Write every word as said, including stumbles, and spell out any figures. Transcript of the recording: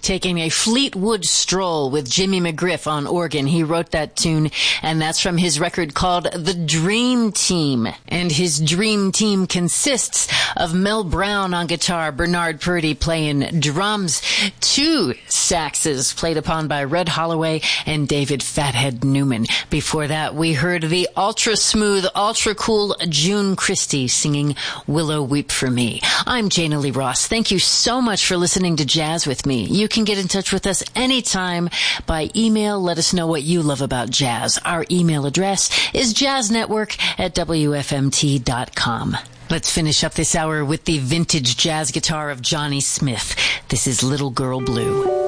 taking a Fleetwood stroll with Jimmy McGriff on organ. He wrote that tune, and that's from his record called The Dream Team. And his dream team consists of Mel Brown on guitar, Bernard Purdie playing drums, two saxes played upon by Red Holloway and David Fathead Newman. Before that, we heard the ultra smooth, ultra cool June Christie singing Willow Weep for Me. I'm Jana Lee Ross. Thank you so much for listening to Jazz with me. You can get in touch with us anytime by email. Let us know what you love about jazz. Our email address is jazznetwork at w f m t dot com. Let's finish up this hour with the vintage jazz guitar of Johnny Smith. This is Little Girl Blue.